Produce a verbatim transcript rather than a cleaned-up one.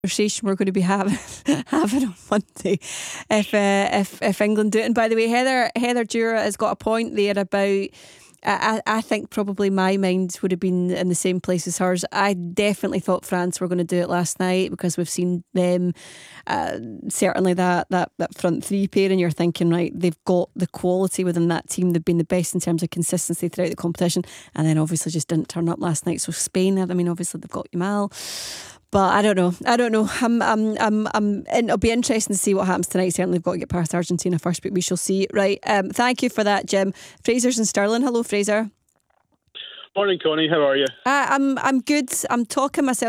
conversation we're going to be having having on Monday if uh, if if England do it. And by the way, Heather Heather Dura has got a point there about. I, I think probably my mind would have been in the same place as hers. I definitely thought France were going to do it last night because we've seen them, uh, certainly that, that, that front three pair, and you're thinking, right, they've got the quality within that team. They've been the best in terms of consistency throughout the competition, and then obviously just didn't turn up last night. So Spain, I mean, obviously they've got Yamal. But I don't know. I don't know. I'm, I'm, I'm, I'm, it'll be interesting to see what happens tonight. Certainly, we've got to get past Argentina first, but we shall see. Right. Um, thank you for that, Jim. Fraser's in Stirling. Hello, Fraser. Morning, Connie. How are you? Uh, I'm, I'm good. I'm talking myself